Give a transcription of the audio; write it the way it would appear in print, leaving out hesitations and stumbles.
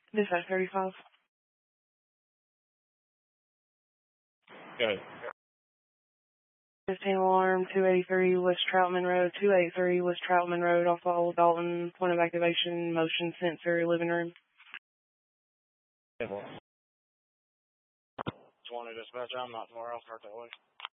Dispatch 35. Go ahead. 15 alarm, 283 West Troutman Road, 283 West Troutman Road, off all Dalton, point of activation, motion sensor, living room. 20 dispatch, I'm not far, I'll start that way.